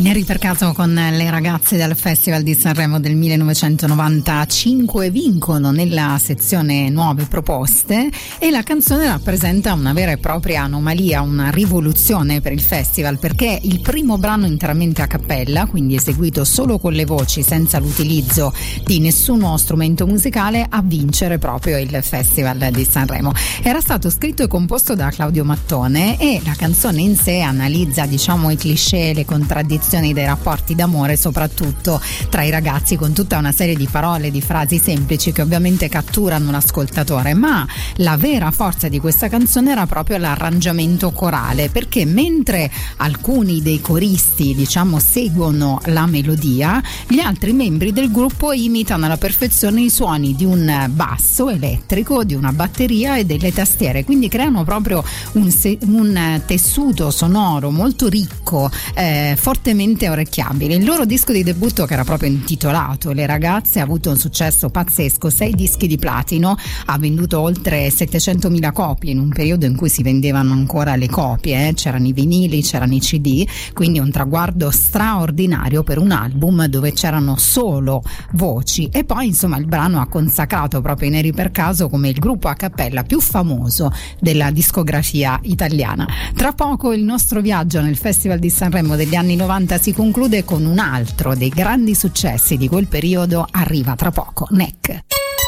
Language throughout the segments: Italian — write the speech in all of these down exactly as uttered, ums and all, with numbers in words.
Neri per caso con le ragazze del Festival di Sanremo del millenovecentonovantacinque vincono nella sezione nuove proposte e la canzone rappresenta una vera e propria anomalia, una rivoluzione per il festival, perché è il primo brano interamente a cappella, quindi eseguito solo con le voci senza l'utilizzo di nessuno strumento musicale, a vincere proprio il Festival di Sanremo. Era stato scritto e composto da Claudio Mattone e la canzone in sé analizza, diciamo, i cliché, le contraddizioni dei rapporti d'amore, soprattutto tra i ragazzi, con tutta una serie di parole, di frasi semplici che ovviamente catturano l'ascoltatore, ma la vera forza di questa canzone era proprio l'arrangiamento corale, perché mentre alcuni dei coristi, diciamo, seguono la melodia, gli altri membri del gruppo imitano alla perfezione i suoni di un basso elettrico, di una batteria e delle tastiere, quindi creano proprio un, se- un tessuto sonoro molto ricco, eh, fortemente orecchiabile. Il loro disco di debutto, che era proprio intitolato Le ragazze, ha avuto un successo pazzesco, sei dischi di platino, ha venduto oltre settecentomila copie in un periodo in cui si vendevano ancora le copie, eh? C'erano i vinili, c'erano i C D, quindi un traguardo straordinario per un album dove c'erano solo voci. E poi insomma il brano ha consacrato proprio i Neri per caso come il gruppo a cappella più famoso della discografia italiana. Tra poco il nostro viaggio nel Festival di Sanremo degli anni novanta si conclude con un altro dei grandi successi di quel periodo. Arriva tra poco N E C.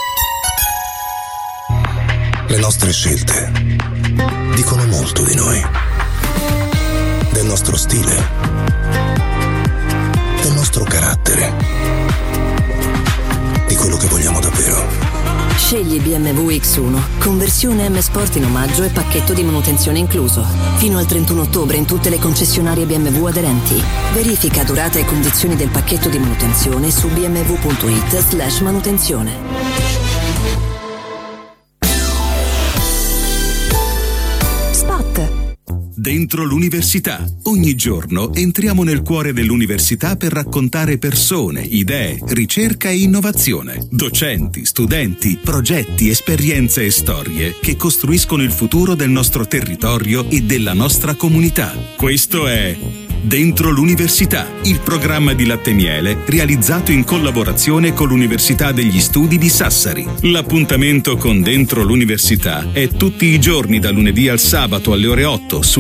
Le nostre scelte dicono molto di noi, del nostro stile, del nostro carattere, di quello che vogliamo davvero. Scegli B M W X uno, conversione M Sport in omaggio e pacchetto di manutenzione incluso. Fino al trentuno ottobre in tutte le concessionarie B M W aderenti. Verifica durata e condizioni del pacchetto di manutenzione su b m w punto i t slash manutenzione. Dentro l'università. Ogni giorno entriamo nel cuore dell'università per raccontare persone, idee, ricerca e innovazione. Docenti, studenti, progetti, esperienze e storie che costruiscono il futuro del nostro territorio e della nostra comunità. Questo è Dentro l'università, il programma di Latte Miele realizzato in collaborazione con l'Università degli Studi di Sassari. L'appuntamento con Dentro l'università è tutti i giorni da lunedì al sabato alle ore otto su